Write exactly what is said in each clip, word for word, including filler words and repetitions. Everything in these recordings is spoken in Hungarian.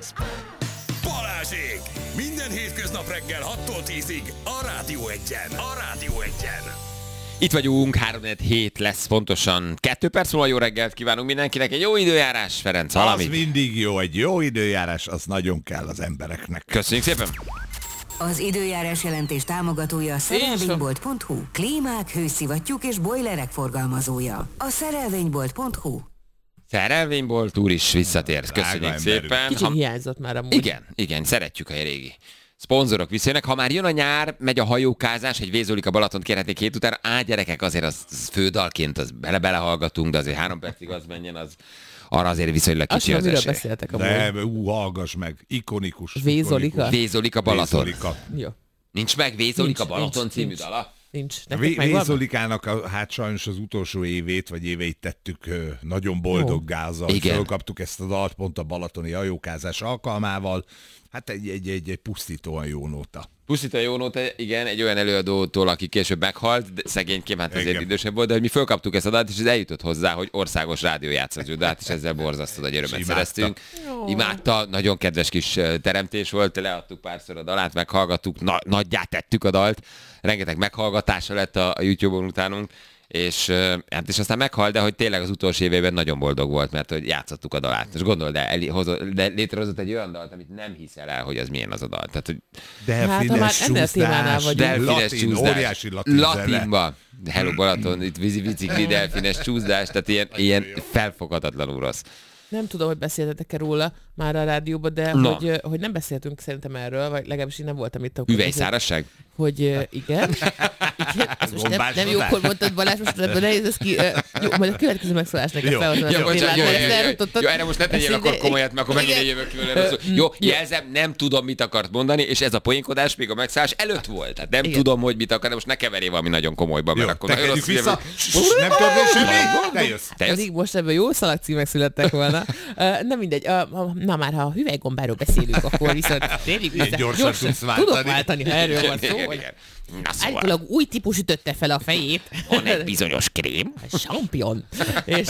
Balázsék! Minden hétköznap reggel hattól tízig a Rádió Egyen. A Rádió Egyen. Itt vagyunk, három hét lesz pontosan. Kettő perc múlva jó reggelt kívánunk mindenkinek. Egy jó időjárás, Ferenc, valami. Az mindig jó, egy jó időjárás, az nagyon kell az embereknek. Köszönjük szépen. Az időjárás jelentés támogatója a szerelvénybolt pont hu. Klímák, hőszivattyúk és bojlerek forgalmazója. A szerelvénybolt pont hu. Szerelvénybolt úr is visszatért. Köszönjük szépen. Kicsit ha... hiányzott már amúgy. Igen, igen, szeretjük a régi szponzorok visszajönnek. Ha már jön a nyár, megy a hajókázás, egy Vézolika Balatont kérhetnék hét után. Á, gyerekek, azért az, az fődalként, az bele-belehallgatunk, de azért három percig az menjen, az arra azért viszonylag kicsi az esély. beszéltek amúgy. De, ú, hallgass meg, ikonikus. Vézolika? Vézolika Balaton. Vézolika. Jó. Nincs meg Vézolika Nincs, Balaton nincs, című nincs. dala? Nincs. Vé- Vézolikának a, hát sajnos az utolsó évét, vagy éveit tettük ö, nagyon boldoggá azzal. Igen. Fölkaptuk ezt a dalt pont a balatoni hajókázás alkalmával. Hát egy, egy, egy, egy pusztítóan jó nóta. Pusztítóan jó nóta, igen, egy olyan előadótól, aki később meghalt, de szegényként hát azért Igen. idősebb volt, de hogy mi fölkaptuk ezt a dalt, és ez eljutott hozzá, hogy országos rádiójátszató dalt, és ezzel borzasztó nagy örömet Imádta. szereztünk. Imádta, nagyon kedves kis teremtés volt, leadtuk párszor a dalát, meghallgattuk, na- nagyját tettük a dalt, rengeteg meghallgatása lett a, a YouTube-on utánunk, és, hát és aztán meghalt, de hogy tényleg az utolsó évében nagyon boldog volt, mert hogy játszottuk a dalát. És gondold, de, el, hozott, de létrehozott egy olyan dalt, amit nem hiszel el, hogy az milyen az a dal. Tehát, hogy Hát, ha már ennél témánál vagyunk. delfines latin, csúszdás. óriási latin zene. Latinba. Hello Balaton, itt vízi bicikli, delfines csúszdás, tehát ilyen, ilyen felfoghatatlanul rossz. Nem tudom, hogy beszéltetek-e róla már a rádióban, de Na. hogy, hogy nem beszéltünk szerintem erről, vagy legalábbis én nem voltam itt. akkor Üvelyszárasság? Hogy uh, igen. igen. Ezt most nem, nem Gombásodás? jókor mondtad, Balázs, most ebből nehéz ez ki. Uh, jó, majd a következő megszólás nekem Jó. felhozom. Ja, a bocsánat, témát, jó, mert jó, ezt jó, jó, elrontottad. jó, erre most ne tegyél Ezt akkor ide- komolyat, mert akkor megint Igen. egy jövök különre szó. Jó, jelzem, nem tudom, mit akart mondani, és ez a poénkodás még a megszállás előtt volt. Tehát nem Igen. tudom, hogy mit akar, de most ne keverjél valami nagyon komolyba, mert Jó, akkor nagyon tekerjük rossz vissza. figyelmet- Nem történt semmi? Te jössz. Te jössz? Pedig most ebből jó szalagcímek születtek volna. Uh, nem mindegy. Uh, uh, na már, ha a hüvelygombáról beszélünk, akkor viszont térjünk vissza. gyorsan tudsz váltani. Tudok váltani, ha erről van szó. Igen, hogy igen. Na szóval, Állítólag új típus ütötte fel a fejét. van egy bizonyos krém. Champion. És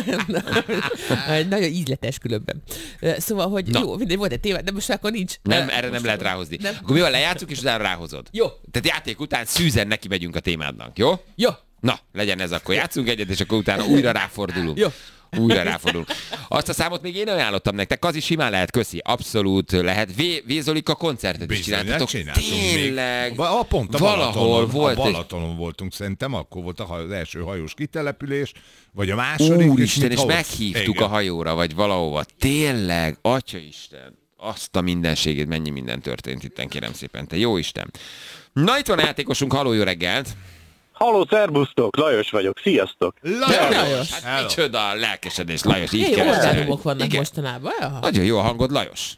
egy nagyon ízletes különben. Szóval, hogy Na. jó, mindegy, volt egy téma, de most akkor nincs. Nem, Uh, erre nem most lehet ráhozni. Nem. Akkor mi van, lejátszuk, és utána ráhozod. Jó. Tehát játék után szűzen neki megyünk a témádnak, jó? Jó. Na, legyen ez, akkor játszunk egyet, és akkor utána újra ráfordulunk. Jó. Újra ráfordulunk. Azt a számot még én ajánlottam nektek, Kazi simán lehet, köszi, abszolút lehet. V- Vézolika koncertet is Bizony, csináltatok. csináltunk Tényleg. még. A, pont a Valahol Balatonon, volt a egy- Balatonon voltunk szerintem, akkor volt a haj- az első hajós kitelepülés, vagy a második. Úristen, és mintha ott- meghívtuk igen. a hajóra, vagy valahova. Tényleg, atyaisten, azt a mindenségét, mennyi minden történt itten, kérem szépen, te jó Isten. Na, itt van a játékosunk, halló, jó reggelt! Halló, szerbusztok, Lajos vagyok, sziasztok! Lajos! Lajos. Hát Hello. micsoda a lelkesedés, Lajos, így Jó kell orgánumok vannak Igen. mostanában. Jaha. Nagyon jó a hangod, Lajos.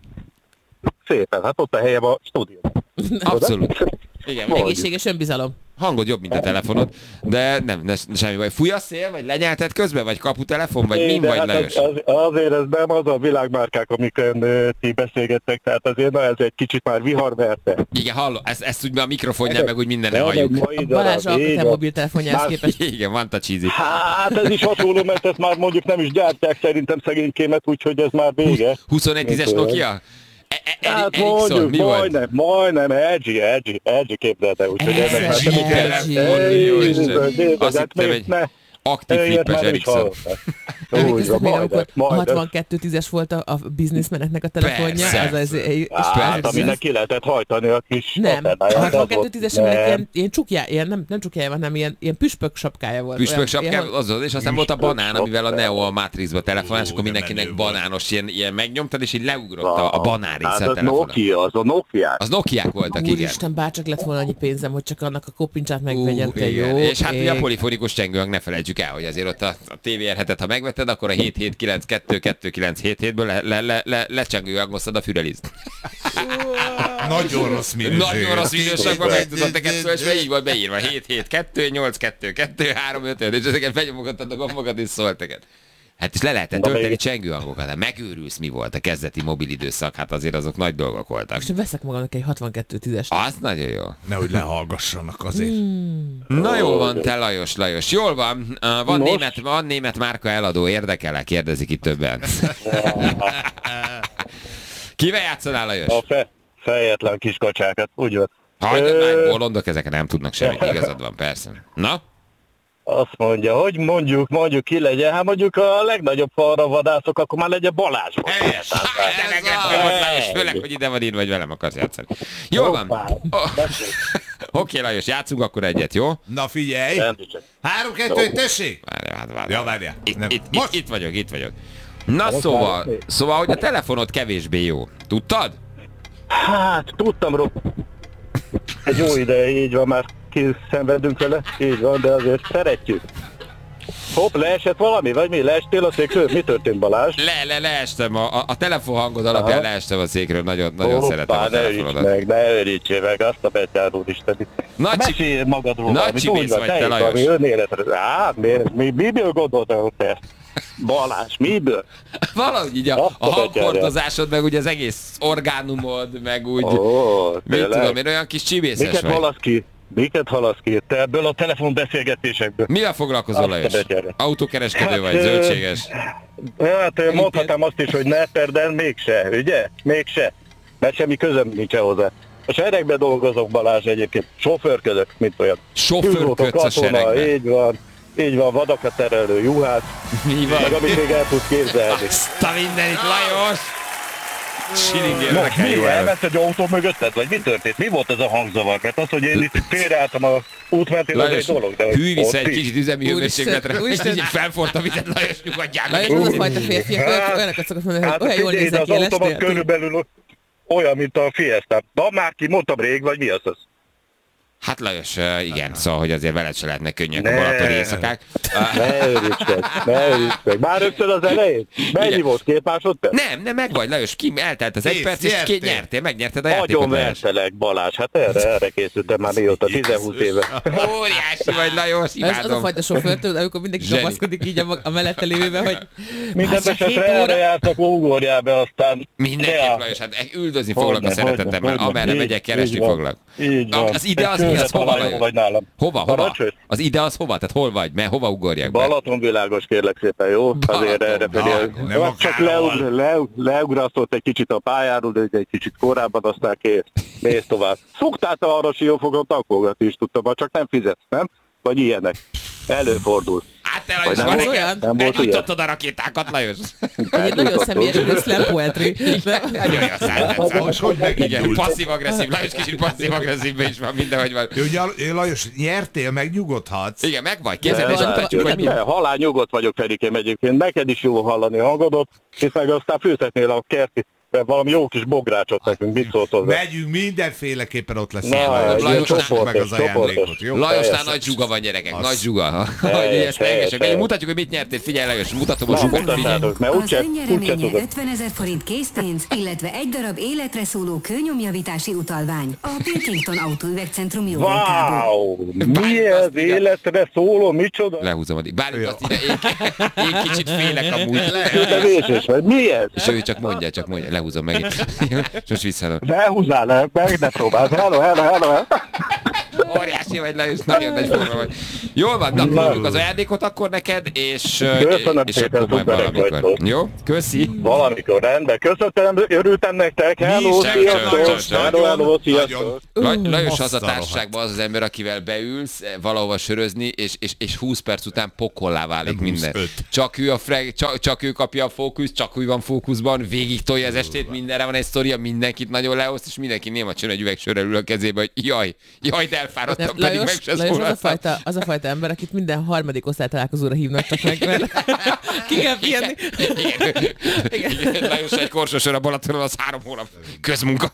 Szépen, hát ott a helyem a stúdióban. Abszolút. Igen, meg Egészséges önbizalom. hangod jobb, mint a telefonod, de nem, ne, semmi baj. Fúj a szél, vagy lenyelted közben, vagy kaputelefon, vagy min De vagy, hát Lajos? az, az, azért ez nem az a világmárkák, amiken uh, ti beszélgettek, tehát azért na, ez egy kicsit már viharverte. Igen, hallom, ezt, ezt úgy a mikrofonján, meg úgy mindenre Nem egy halljuk. mai A darab, Balázs így alkotás van. mobiltelefonjához Már- képest. Igen, van a cheesy. Hát ez is hasonló, mert ezt már mondjuk nem is gyártják szerintem szegénykémet, úgyhogy ez már vége. huszonöt tízes Mint olyan. Nokia? E- e- Hát Ericsson, mondjuk, mi volt? majdnem, majdnem, Edgy, Edgy, Edgy képzelte, úgyhogy Ez ennek már Edgy, nem Edgy. Jó Isten. Nézd, Azt hát hittem, még egy ne. aktív Ilyet flippes már nem is Ericsson. hallottam. Emlékeztek még, Majdnem, amikor a majdnem. hatvankettő tízes volt a, a bizniszmeneknek a telefonja? Persze. Ez az, és Hát, aminek ki lehetett hajtani a kis nem, a antennáját, az hatvankettő volt. tízes Nem. ilyen, ilyen csukjá, ilyen, nem, nem csukjája van, hanem ilyen, ilyen püspök sapkája volt. Püspök Olyan- sapkám, ilyen- az, és aztán volt a banán, amivel a Neo a Matrixba telefonál, és Ó, akkor de mindenkinek menő volt. banános, ilyen, ilyen megnyomtad, és így leugrott a, a banán része Hát a az telefonon. Nokia, az a Nokia. Az Nokiák voltak, igen. Úristen, bárcsak lett volna annyi pénzem, hogy csak annak a kopincsát megvegyem, te igen. jó. És hát ugye a ég. polifonikus csengőnk, ne felejtsük el, hogy azért ott a, a té vé er hetet, ha megvetted, akkor a hét hét kilenc kettő kettő kilenc hét hétből le, le, le, le, lecsengőangoztad a fürelizt. Nagyon rossz minőség. Nagyon rossz minőségben meg tudod neked szólni, és így volt beírva. hét hét kettő nyolc kettő kettő három öt öt, és ezeket benyomogattad a gombokat, és szólt neked. Hát és le lehetett Na, tölteni még- csengőhangokat. Hát megőrülsz, mi volt a kezdeti mobil időszak, hát azért azok nagy dolgok voltak. Most veszek magamnak egy hatvankettő tízest. Az nagyon jó. Nehogy lehallgassanak azért. Na jó van, te Lajos, Lajos. Jól van, uh, van, Nos. német, van német márka eladó, érdekel-e? Kérdezik itt többen. Kivel játszanál, Lajos? A fe, fejetlen kiskacsákat, úgy van. Hagyd, Ö, már bolondok, ezek nem tudnak semmit, igazad van, persze. Na? Azt mondja, hogy mondjuk, mondjuk ki legyen, hát mondjuk a legnagyobb falra vadászok, akkor már legyen Balázs. Helyes. Eleget volt, Lajos, főleg, hogy ide van írva, vagy velem akarsz játszani. Jó van. Hoppá. Oké, Lajos, játszunk akkor egyet, jó? Na figyelj! Rendesen. Három, kettő, tessék! Várjál, várjál, várjál. Ja, várjál. Itt, Nem. itt, Most? itt, itt vagyok, itt vagyok. Na szóval, szóval, hogy a telefonod kevésbé jó. Tudtad? Hát, tudtam, Rob. Egy jó ideje, így van, már kiszenvedünk vele, így van, de azért szeretjük. Hopp, leesett valami, vagy mi? Leestél a székről? Mi történt, Balázs? Le, le, leestem, a, a telefonhangod alapján Aha. leestem a székről, nagyon, nagyon Hoppá, szeretem a ne öríts telefonodat. meg, ne örítsé meg, azt a betyárul Isteni. Nagy csi- Mesélj magadról Nagy valamit, csibész úgy van, vagy te te, is Lajos. valami önéletre. Á, mi, mi, miből gondoltál te? Balázs, miből? Valahogy így a, Azt a a hangfordozásod, meg ugye az egész orgánumod, meg úgy, Ó, mit tényleg? tudom én, olyan kis csibészes Miket vagy. hallasz ki? Miket hallasz ki? Te ebből a telefonbeszélgetésekből. Mivel foglalkozol, Azt a Lajos? betyárja. Autókereskedő Hát, vagy, ö, zöldséges? Hát mondhatnám azt is, hogy neper, de mégse, ugye? Mégse. Mert semmi közöm nincs hozzá. A seregbe dolgozok, Balázs, egyébként. Sofőrködök, mint olyan. Sofőrködsz a Katona, seregbe. így van. Így van, vadakat terelő juhász. Mi van? Meg amit még el tudsz képzelni. Azt a mindenit, Lajos! Silingérnek Most kell mi? jó előtt. Elvesz egy autó mögötted, vagy mi történt? Mi volt ez a hangzavar? Mert az, hogy én itt félreálltam a út mentén, az egy Lajos, dolog. De hogy hűj vissza ott egy is. kicsit üzemi Úristen, hőmérsékletre, és úristen. így felforrt a vizet, Lajos, nyugodjál meg. Lajos, az a fajta férfiak, Hát, olyanok- olyanokat szokott mondani, hogy Hát olyan jól figyelj, néznek az ki, automat lestél. körülbelül olyan, mint a Fiesta. Na már ki, mondtam rég, vagy mi az az? Hát Lajos, uh, igen, szóval, hogy azért veled se lehetnek könnyek a Ne. balatoni éjszakák. Uh, Ne örülj meg, ne örülj meg. Már rögtön az elején? Mennyi Igen. volt? Két másodperc? nem, nem, meg vagy, Lajos, ki eltelt az egy Kész, perc, és nyertél. két nyertél, megnyerted a Nagyon játékot, Lajos. vertelek, Balázs. Hát erre, erre készültem már mióta, tíz-húsz éve. Óriási vagy, Lajos, Ez az a imádom. fajta sofőrtől, amikor mindenki Zseni. kapaszkodik így a, mag- a mellette lévőbe, hogy Minden "Bassza, esetre két erre óra." jártak, ugorjál be, aztán... Mindenképp, Ja. Lajos, hát üldözni foglak a Hogyne, szeretetemmel, hogyne, hogyne. amerre Így- megyek, keresni így van. foglak. Így van. Az ide az Egy mi, az kőre hova, találó Lajos? vagy nálam. Hova, hova? Parancsolj? Az ide az hova? Tehát hol vagy? Mert hova ugorjak be? Balatonvilágos, kérlek szépen, jó? Azért Balaton, erre na, felé. nem a Csak Kárval. leug, leug, leugrasztott egy kicsit a pályáról, de egy kicsit korábban, aztán kész. Mész tovább. Szoktál te arra siófogon tankolgatni is tudtam, ha csak nem fizetsz, nem? Vagy ilyenek. Előfordul. Hát te, Vagy Lajos, nem van volt neked? olyan? Nem volt Megnyitottad a rakétákat, Lajos? egy nagyon személyes hogy slam poetry. Nagyon jó szállítás. Most hogy Igen, megindult? passzív-agresszív, Lajos kicsit passzív-agresszívben is van, mindenhogy van. Jó, nyar- Lajos, nyertél, megnyugodhatsz. Igen, meg vagy, kézed, és van, mutatjuk, hogy mi. Ne, halál nyugodt vagyok, Ferikém, egyébként. Neked is jó hallani a hangodot, és meg aztán főzhetnél a kerti, valami jó kis bográcsot nekünk, mit szólt hozzá? Megyünk, mindenféleképpen ott lesz. Na, Lajos, Lajos, Lajos, meg az csoportos, ajándékot, jó? Lajosnál Persze. nagy zsuga van, gyerekek, Az- nagy zsuga. Hogy Helyes, ezt engedjük. helyes, Egy helyes. mutatjuk, hogy mit nyertél. Figyelj, Lajos, mutatom a Na, zsugot. Figyelj. mutassátok, mert Az úgyse, úgyse önnyereménye tudod. ötvenezer forint készpénz, illetve egy darab életre szóló kőnyomjavítási utalvány a Pilkington Autóüvegcentrum jóvoltából. Wow! Mi ez életre szóló, micsoda? Lehúzom addig. Bálint azt ide, én, én kicsit félek amúgy. De vésés vagy, mi ez? És ő csak mondja, csak mondja, lehúzom meg itt. Most visszaadom. Ne húzzál le, meg ne próbáld. Hello, hello, hello. Óriási vagy, Lajos, nagyon nagy forma vagy. Jól van, akkor adjuk az ajándékot akkor neked, és, Köszönöm és szépen, akkor majd szuperek valamikor. vagytok. Jó? Köszi. Valamikor rendben. Köszönöm, örültem nektek. Hello, is, sziasztok. csak, csak, Hello, hello, sziasztok. Laj, Lajos az azt a a társaságban az az ember, akivel beülsz eh, valahova sörözni, és, és, és húsz perc után pokollá válik minden. huszonöt. Csak ő, a freg, csak, csak ő kapja a fókusz, csak ő van fókuszban, végig tolja az estét, mindenre van egy sztoria, mindenkit nagyon leoszt, és mindenki néma csinál egy üveg sörrel ül a kezébe, hogy jaj, jaj, de elfáradtam, Nem, pedig meg Lajos, se Lajos az, a szólaltam. fajta, az a fajta ember, akit minden harmadik osztálytalálkozóra hívnak csak meg, mert ki kell pihenni. Igen. Igen. Lajos egy korsósör a Balatonon, az három hónap közmunka.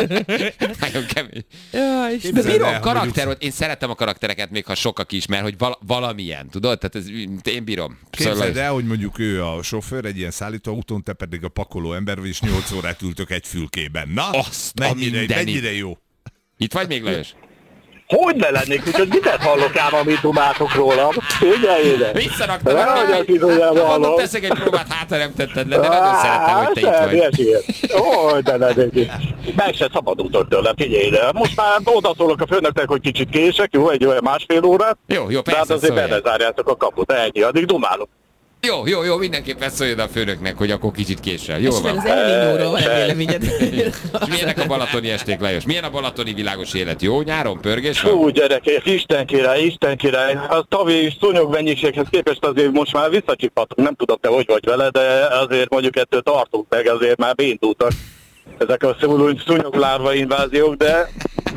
Nagyon kemény. Jaj, De Istenem. bírom el, hogy karakter volt, én szeretem a karaktereket, még ha sokak is, mert hogy val- valamilyen, tudod? Tehát ez, én bírom. Képzeld Szóval- el, hogy mondjuk ő a sofőr, egy ilyen szállítóautón, te pedig a pakoló ember vagy, és nyolc órát ültök egy fülkében. Na, Azt a mennyire, mindenit. mennyire jó. Itt vagy még, Lajos? Hogy ne lennék, úgyhogy mindent hallok ám, amit dumáltok rólam. Figyelj ide! Visszaraktam, Nehogy a hogy kizójában mondom, hallom. teszek egy próbát, hát ha nem tetted le, de nagyon szerettem, hogy te itt vagy. vagy. Ó, de ne, de, de. Meg se szabadultok tőle, figyelj ide. Most már odaszólok a főnöknek, hogy kicsit kések, jó, egy olyan másfél órát. Jó, jó, De hát persze, azért szóljál. benne zárjátok a kaput, ennyi, addig dumálok. Jó, jó, jó, mindenképpen szóljon a főnöknek, hogy akkor kicsit késsel. Jó És meg van. az Eleninyóról van egy véleményed. És milyenek a balatoni esték, Lajos? Milyen a balatoni világos élet? Jó nyáron? Pörgés van? Hú, gyerekek, Isten király, Isten király. A tavi szúnyog mennyiséghez képest azért most már visszacsipatok. Nem tudom, te hogy vagy vele, de azért mondjuk ettől tartunk meg, azért már beindultak ezek a szúnyoglárva inváziók, de...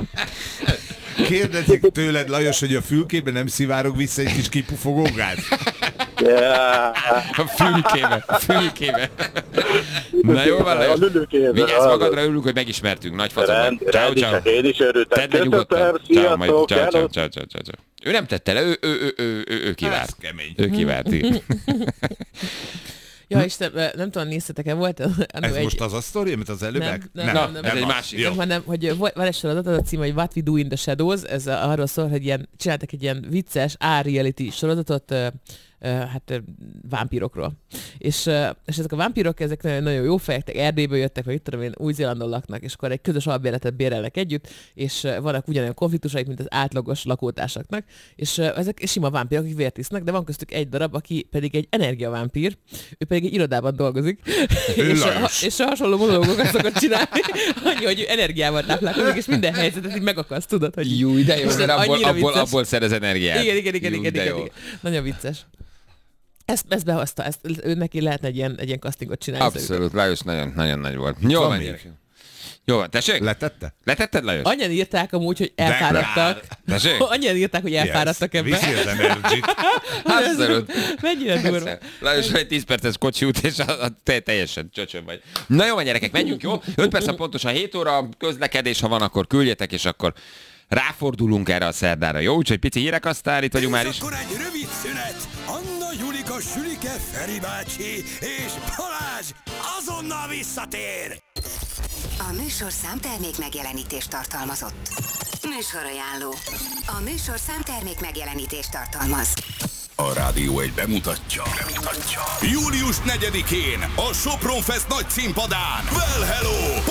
Kérdezik tőled, Lajos, hogy a fülkében nem szivárog vissza egy kis kipufogó gáz? Yeah. A fülkébe, a fülkébe. Na jó van, Lajos. Vigyázz magadra, örülünk, hogy megismertünk. Nagy facon Rend, vagy. Ciao, rend, ciao. én is örültem. Tedd le nyugodtan. Ciao, majd Sziasztok, ciao, ciao, hello. ciao, ciao, ciao. Ő nem tette le, ő, ő, ő, ő, ő, ő kivárt. Ez kemény. Ő kivárt, igen. Ja, Isten, nem tudom, néztetek-e, volt Ez egy... most az a sztori, amit az előbbek? Nem, nem, Na, nem, ez nem, egy az. másik. Jó. nem, hanem, hogy volt- van egy sorozat, az a cím, hogy What We Do in the Shadows, ez a- arról szól, hogy ilyen, csináltak egy ilyen vicces A-reality sorozatot, ö, ö, hát ö, vámpírokról. És, ö, és ezek a vámpírok, ezek nagyon, nagyon jó fejek, Erdélyből jöttek, vagy itt tudom én, Új-Zélandon laknak, és akkor egy közös albérletet bérelnek együtt, és ö, vannak ugyanolyan konfliktusaik, mint az átlagos lakótársaknak, és ö, ezek sima vámpírok, akik vért isznak, de van köztük egy darab, aki pedig egy energiavámpír, ő pedig egy irodában dolgozik, és, Lajos. és hasonló monológokat szokott csinálni, annyi, hogy energiával táplálkozik, és minden helyzetet így megakaszt, tudod, hogy... Jú, de jó, És mert ez abból, annyira abból, vicces. abból szerez energiát. Igen, igen, igen, Jú, igen, de igen, jó. igen. Nagyon vicces. Ezt, ezt behozta, ezt, ő neki lehetne egy ilyen, egy ilyen castingot csinálni. Abszolút, Lajos nagyon, nagyon nagy volt. Jó Van van, még? gyerek. Jó van, tessék? Letette? Letetted, Lajos? Annyian írták amúgy, hogy elfáradtak. Tessék? Annyian írták, hogy elfáradtak ebben. Viszi az energit. Abszolút. Mennyire durva. Persze. Lajos, egy tíz perces kocsi út, és a, a, te, teljesen csöcsön vagy. Na jó van, gyerekek, menjünk, jó? öt perc a pontosan hét óra, közlekedés, ha van, akkor küldjetek, és akkor ráfordulunk erre a szerdára, jó? Úgyhogy pici hírek, aztán itt vagyunk már is. Akkor egy rövid szünet. Anna, Julika, Sülike, Feri bácsi és Balázs azonnal visszatér. A műsor számtermék megjelenítést tartalmazott. Műsorajánló. A műsor számtermék megjelenítést tartalmaz. A Rádió egy bemutatja. bemutatja. július negyedikén a Sopron Fest nagy színpadán Well Hello!